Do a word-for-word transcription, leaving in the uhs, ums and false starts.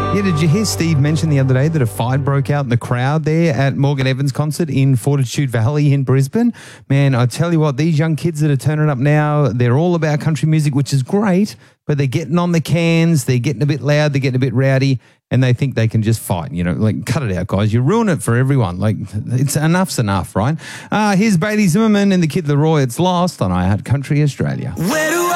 Yeah, did you hear Steve mention the other day that a fight broke out in the crowd there at Morgan Evans' concert in Fortitude Valley in Brisbane? Man, I tell you what, these young kids that are turning up now, they're all about country music, which is great, but they're getting on the cans, they're getting a bit loud, they're getting a bit rowdy, and they think they can just fight. You know, like, cut it out, guys. You ruin it for everyone. Like, it's enough's enough, right? Uh, here's Bailey Zimmerman and the Kid Leroy. It's Lost on iHeart Country Australia. Where do